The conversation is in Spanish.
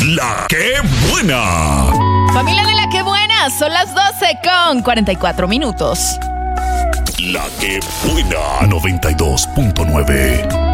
La que buena. Familia de La que buena, son las 12:44. La que buena 92.9.